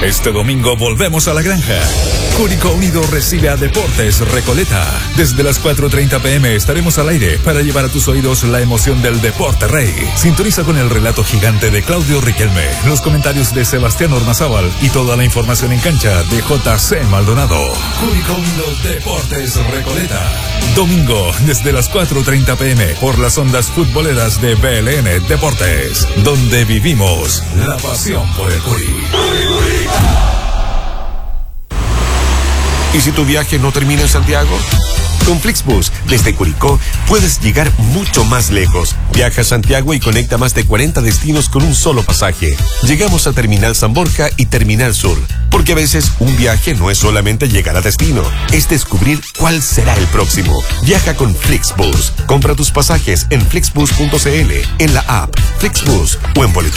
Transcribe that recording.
Este domingo volvemos a la granja. Curicó Unido recibe a Deportes Recoleta. Desde las 4:30 p.m. estaremos al aire para llevar a tus oídos la emoción del deporte rey. Sintoniza con el relato gigante de Claudio Riquelme, los comentarios de Sebastián Ormazábal y toda la información en cancha de JC Maldonado. Curicó Unido Deportes Recoleta. Domingo desde las 4:30 p.m. por las ondas futboleras de BLN Deportes, donde vivimos la pasión por el Curi. ¿Y si tu viaje no termina en Santiago? Con Flixbus, desde Curicó, puedes llegar mucho más lejos. Viaja a Santiago y conecta más de 40 destinos con un solo pasaje. Llegamos a Terminal San Borja y Terminal Sur, porque a veces un viaje no es solamente llegar a destino, es descubrir cuál será el próximo. Viaja con Flixbus. Compra tus pasajes en flixbus.cl, en la app Flixbus o en boletín